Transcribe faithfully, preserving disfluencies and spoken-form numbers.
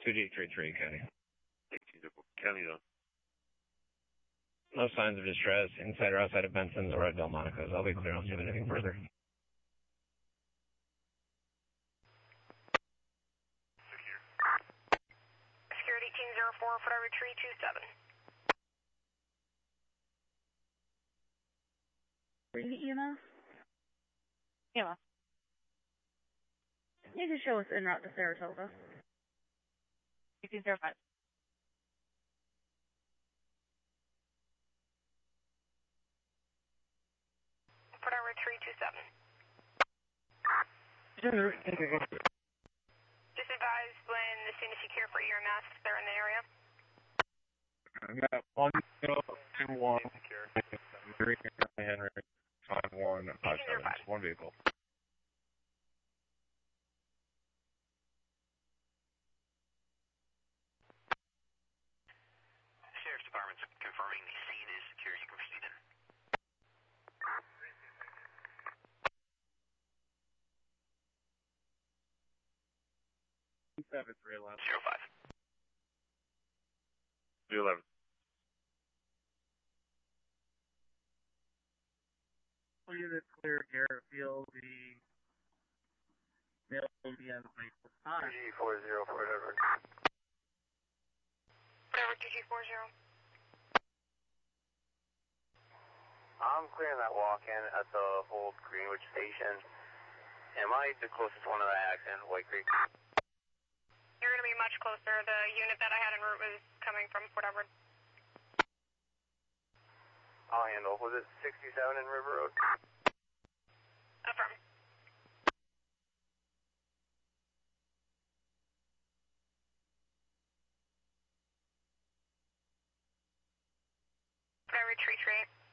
two D three three, County. County, though. No signs of distress inside or outside of Benson's or at Delmonico's. I'll be clear. I'll do anything further. Secure. Security team zero four, foot over three two seven. Bring the E M S? Yeah. You can show us en route to Saratoga. eighteen zero five. Foot over three two seven. Just advise when the scene is secure for E M S, they're in the area. I got one zero two one. Henry, Henry, five one five seven. One vehicle. Sheriff's Department's confirming the scene is secure. You can proceed in. Seven three eleven. Zero five. Three eleven. Unit clear Garrett Field, the male P M G four zero for whatever. Whatever, G four zero. I'm clearing that walk-in at the old Greenwich station. Am I the closest one to that accident, White Creek? You're going to be much closer. The unit that I had en route was coming from Fort Edward. I'll handle. Was it sixty-seven in River Road? Affirm. Fort Edward three three eight.